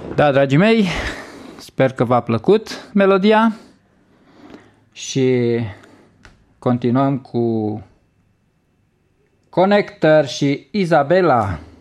Da, dragii mei, sper că v-a plăcut melodia și continuăm cu Connector și Isabella.